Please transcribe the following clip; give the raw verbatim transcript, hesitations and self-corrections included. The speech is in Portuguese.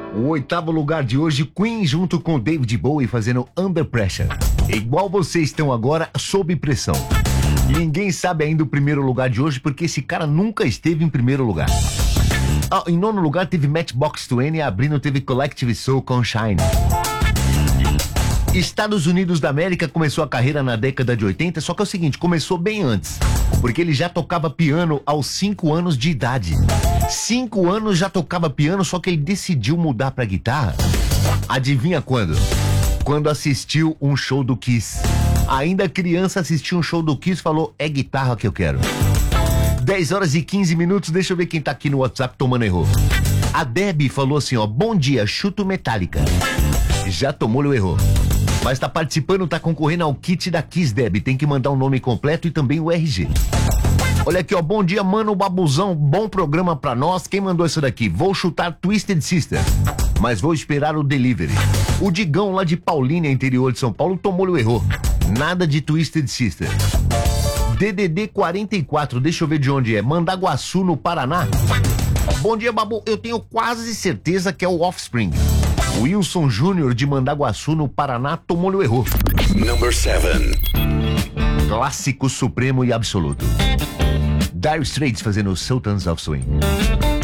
O oitavo lugar de hoje, Queen junto com David Bowie fazendo Under Pressure. Igual vocês estão agora, sob pressão. Ninguém sabe ainda o primeiro lugar de hoje porque esse cara nunca esteve em primeiro lugar. Ah, em nono lugar teve Matchbox vinte, abrindo teve Collective Soul com Shine. Estados Unidos da América começou a carreira na década de oitenta, só que é o seguinte, começou bem antes, porque ele já tocava piano aos cinco anos de idade. cinco anos já tocava piano, só que ele decidiu mudar pra guitarra. Adivinha quando? Quando assistiu um show do Kiss. Ainda criança assistiu um show do Kiss e falou, é guitarra que eu quero. dez horas e quinze minutos, deixa eu ver quem tá aqui no WhatsApp tomando erro. A Debbie falou assim, ó, bom dia, chuto Metallica. Já tomou o erro. Mas tá participando, tá concorrendo ao kit da Kiss, Debbie. Tem que mandar o nome completo e também o R G. Olha aqui, ó, bom dia, mano, Babuzão, bom programa pra nós. Quem mandou isso daqui? Vou chutar Twisted Sister, mas vou esperar o delivery. O Digão lá de Paulínia, interior de São Paulo, tomou o erro. Nada de Twisted Sister. D D D quarenta e quatro, deixa eu ver de onde é. Mandaguaçu, no Paraná. Bom dia, Babu. Eu tenho quase certeza que é o Offspring. Wilson Júnior de Mandaguaçu, no Paraná, tomou o erro. Number seven. Clássico supremo e absoluto. Dire Straits fazendo Sultans of Swing.